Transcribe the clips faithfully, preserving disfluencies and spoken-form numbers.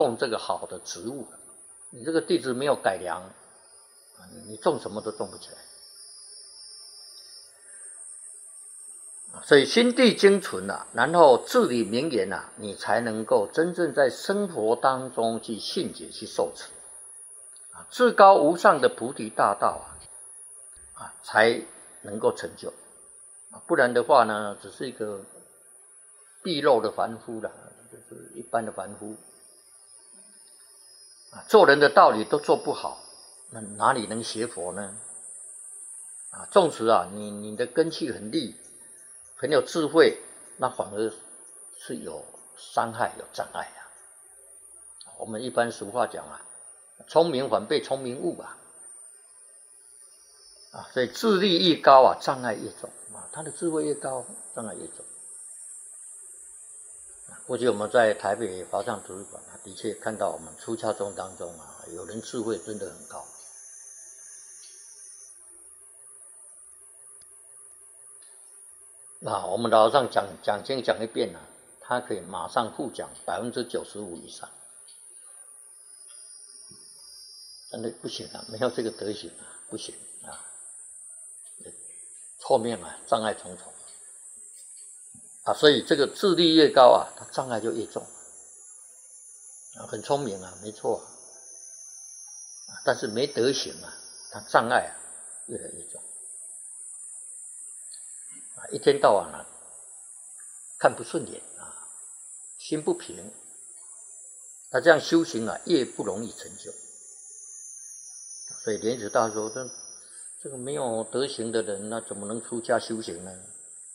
种这个好的植物，你这个地质没有改良，你种什么都种不起来。所以心地精纯啊，然后至理名言啊，你才能够真正在生活当中去信解去受持啊，至高无上的菩提大道啊，啊才能够成就啊，不然的话呢，只是一个鄙陋的凡夫啦，就是一般的凡夫啊，做人的道理都做不好，那哪里能学佛呢？啊，纵使啊，你你的根器很利。很有智慧，那反而是有伤害、有障碍啊。我们一般俗话讲啊，聪明反被聪明误啊。啊，所以智力越高啊，障碍越重啊。他的智慧越高，障碍越重。过去我们在台北华藏图书馆啊，的确看到我们出家众当中啊，有人智慧真的很高。那我们老和尚讲讲经讲一遍啊，他可以马上复讲百分之九十五以上，真的不行啊，没有这个德行啊，不行啊，后面啊障碍重重啊，所以这个智力越高啊，他障碍就越重啊，很聪明啊，没错啊，但是没德行啊，他障碍啊越来越重。一天到晚啊，看不顺眼啊，心不平，那这样修行啊，越不容易成就。所以莲子大说，这这个没有德行的人，那怎么能出家修行呢？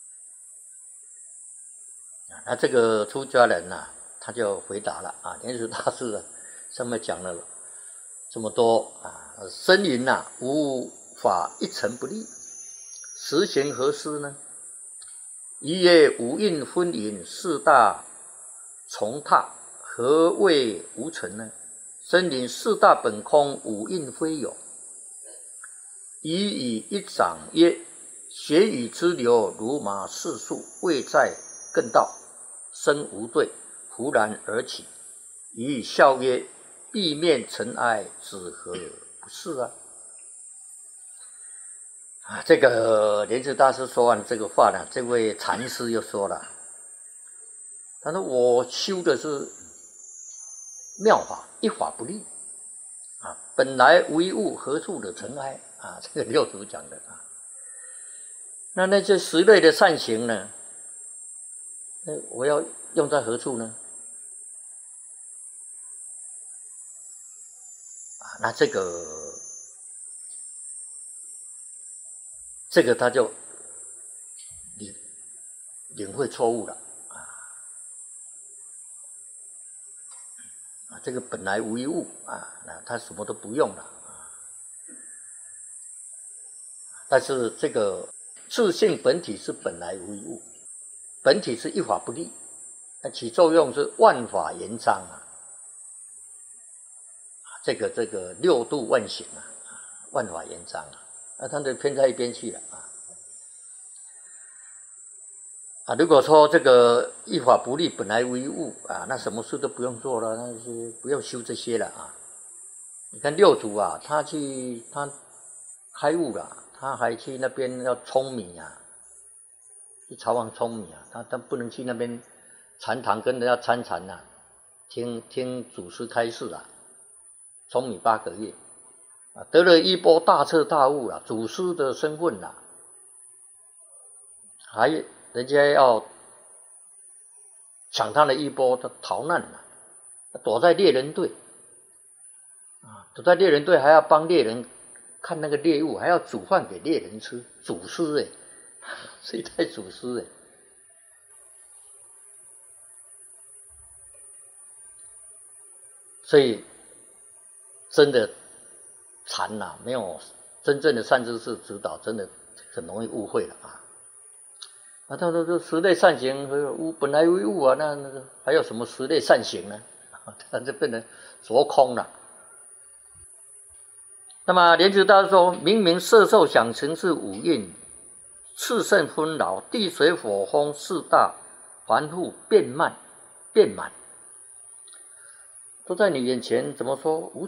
那这个出家人呐、啊，他就回答了啊，莲子大师啊，上面讲了这么多啊，僧云呐、啊，无法一尘不立，实行何施呢？一曰五蕴分隐，四大重踏，何谓无尘呢？僧云四大本空，五蕴非有。一以一掌曰：血雨之流，如马似树，未在更道，身无对，忽然而起。一以笑曰：壁面尘埃，子何不是啊？啊，这个莲池大师说完这个话呢，这位禅师又说了，他说我修的是妙法，一法不立啊，本来无一物，何处惹尘埃啊？这个六祖讲的啊。那那些十类的善行呢？那我要用在何处呢？啊，那这个。这个他就领领会错误了啊！啊，这个本来无一物啊，那他什么都不用了啊。但是这个自性本体是本来无一物，本体是一法不立，那起作用是万法严章啊！这个这个六度万行啊，万法严章啊。那他就偏在一边去了啊！啊，如果说这个一法不立，本来无一物啊，那什么事都不用做了，那是不用修这些了啊！你看六祖啊，他去他开悟了，他还去那边要舂米啊，去朝王舂米啊，他他不能去那边禅堂跟人家参禅啊，听听祖师开示啊，舂米八个月。得了一波大彻大悟了，祖师的身份了，还人家要抢他的衣钵，他逃难了，躲在猎人队啊，躲在猎人队还要帮猎人看那个猎物，还要煮饭给猎人吃，祖师哎，这一代祖师哎，所以真的。禅呐、啊，没有真正的善知识指导，真的很容易误会了啊！啊，他说这十类善行，无本来无一物啊，那那还有什么十类善行呢？他就变成着空了。那么莲池大师说，明明色受想行识五蕴，炽盛纷扰，地水火风四大凡复变慢变满。 都在你眼前，怎么说无